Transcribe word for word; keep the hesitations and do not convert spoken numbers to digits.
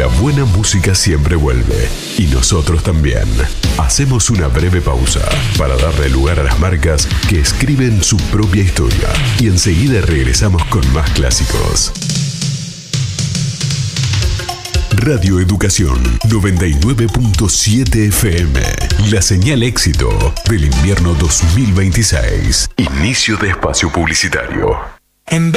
buena música siempre vuelve, y nosotros también. Hacemos una breve pausa para darle lugar a las marcas que escriben su propia historia, y enseguida regresamos con más clásicos. Radio Educación noventa y nueve punto siete F M. La señal éxito del invierno dos mil veintiséis. Inicio de espacio publicitario. En